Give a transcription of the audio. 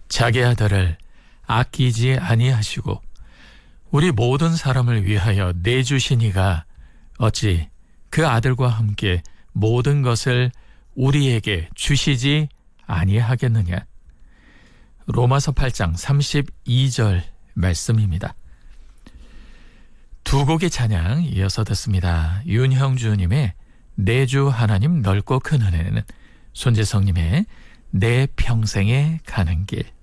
자기 아들을 아끼지 아니하시고 우리 모든 사람을 위하여 내주시니가 어찌 그 아들과 함께 모든 것을 우리에게 주시지 아니하겠느냐. 로마서 8장 32절 말씀입니다. 두 곡의 찬양 이어서 듣습니다. 윤형주님의 내 주 하나님 넓고 큰 은혜는, 손재성님의 내 평생에 가는 길.